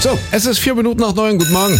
So, es ist 9:04. Guten Morgen.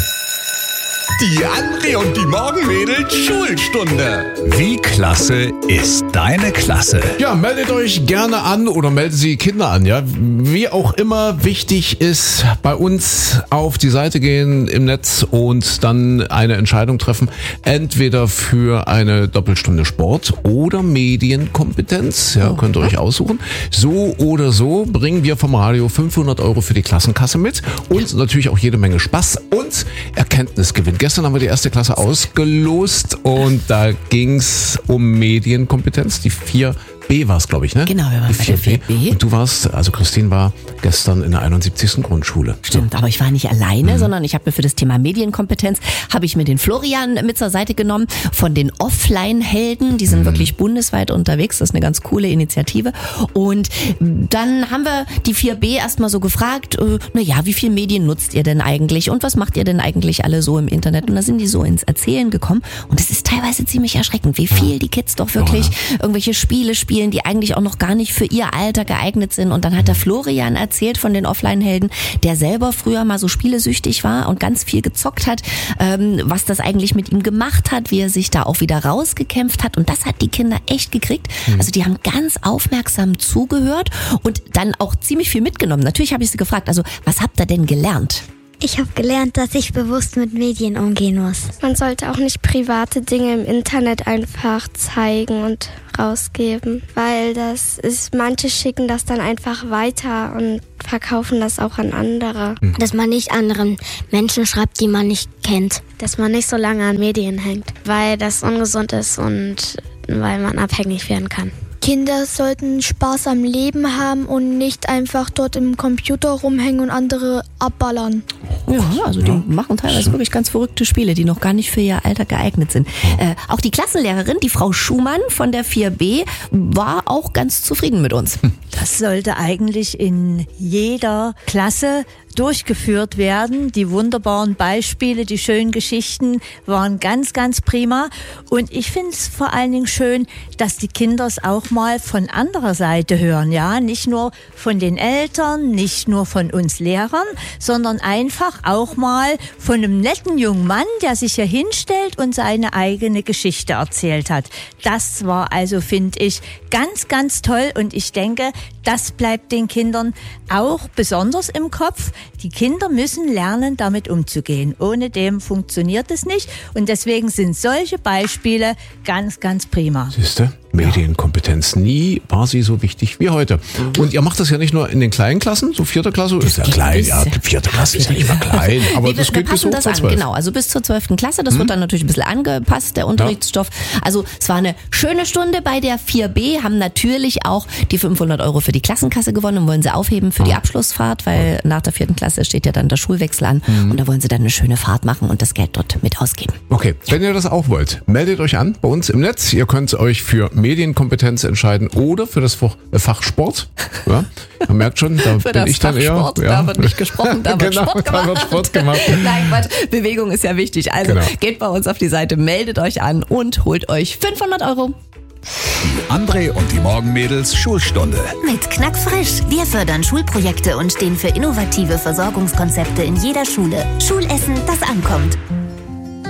Die André und die Morgenmädels Schulstunde. Wie klasse ist deine Klasse? Ja, meldet euch gerne an oder melden Sie Kinder an, ja. Wie auch immer, wichtig ist, bei uns auf die Seite gehen im Netz und dann eine Entscheidung treffen. Entweder für eine Doppelstunde Sport oder Medienkompetenz. Ja, könnt ihr euch aussuchen. So oder so bringen wir vom Radio 500 € für die Klassenkasse mit und natürlich auch jede Menge Spaß und Erkenntnisgewinn. Gestern haben wir die erste Klasse ausgelost und da ging's um Medienkompetenz. Die 4B war es, glaube ich, ne? Genau, wir waren die bei der 4B. Und du warst, also Christine war gestern in der 71. Grundschule. Stimmt, aber ich war nicht alleine, sondern ich habe mir für das Thema Medienkompetenz, habe ich mir den Florian mit zur Seite genommen von den Offline-Helden. Die sind wirklich bundesweit unterwegs. Das ist eine ganz coole Initiative. Und dann haben wir die 4B erstmal so gefragt, wie viel Medien nutzt ihr denn eigentlich und was macht ihr denn eigentlich alle so im Internet? Und da sind die so ins Erzählen gekommen und es ist teilweise ziemlich erschreckend, wie viel die Kids doch wirklich irgendwelche Spiele spielen, die eigentlich auch noch gar nicht für ihr Alter geeignet sind. Und dann hat der Florian erzählt von den Offline-Helden, der selber früher mal so spielesüchtig war und ganz viel gezockt hat, was das eigentlich mit ihm gemacht hat, wie er sich da auch wieder rausgekämpft hat. Und das hat die Kinder echt gekriegt. Also die haben ganz aufmerksam zugehört und dann auch ziemlich viel mitgenommen. Natürlich habe ich sie gefragt, also was habt ihr denn gelernt? Ich habe gelernt, dass ich bewusst mit Medien umgehen muss. Man sollte auch nicht private Dinge im Internet einfach zeigen und rausgeben, weil manche schicken das dann einfach weiter und verkaufen das auch an andere. Dass man nicht anderen Menschen schreibt, die man nicht kennt. Dass man nicht so lange an Medien hängt, weil das ungesund ist und weil man abhängig werden kann. Kinder sollten Spaß am Leben haben und nicht einfach dort im Computer rumhängen und andere abballern. Ja, also die machen teilweise wirklich ganz verrückte Spiele, die noch gar nicht für ihr Alter geeignet sind. Auch die Klassenlehrerin, die Frau Schumann von der 4B, war auch ganz zufrieden mit uns. Das sollte eigentlich in jeder Klasse durchgeführt werden. Die wunderbaren Beispiele, die schönen Geschichten waren ganz, ganz prima. Und ich finde es vor allen Dingen schön, dass die Kinder es auch mal von anderer Seite hören. Ja, nicht nur von den Eltern, nicht nur von uns Lehrern, sondern einfach auch mal von einem netten jungen Mann, der sich hier hinstellt und seine eigene Geschichte erzählt hat. Das war also, finde ich, ganz, ganz toll. Und ich denke, das bleibt den Kindern auch besonders im Kopf. Die Kinder müssen lernen, damit umzugehen. Ohne dem funktioniert es nicht. Und deswegen sind solche Beispiele ganz, ganz prima. Siehste? Medienkompetenz. Nie war sie so wichtig wie heute. Und ihr macht das ja nicht nur in den kleinen Klassen, so 4. Klasse, ist ja klein, ja, 4. Klasse ist ja nicht mehr klein, aber das geht bis hoch zur 12. Genau, also bis zur 12. Klasse, das wird dann natürlich ein bisschen angepasst, der Unterrichtsstoff. Also es war eine schöne Stunde bei der 4B, haben natürlich auch die 500 € für die Klassenkasse gewonnen und wollen sie aufheben für die Abschlussfahrt, weil nach der 4. Klasse steht ja dann der Schulwechsel an und da wollen sie dann eine schöne Fahrt machen und das Geld dort mit ausgeben. Okay, wenn ihr das auch wollt, meldet euch an bei uns im Netz. Ihr könnt euch für Medienkompetenz entscheiden oder für das Fach Sport. Ja, man merkt schon, da für bin ich dann eher. Sport, da wird nicht gesprochen, da wird Sport gemacht. Da wird Sport gemacht. Nein, Quatsch, Bewegung ist ja wichtig. Also geht bei uns auf die Seite, meldet euch an und holt euch 500 €. Die André und die Morgenmädels Schulstunde. Mit Knackfrisch. Wir fördern Schulprojekte und stehen für innovative Versorgungskonzepte in jeder Schule. Schulessen, das ankommt.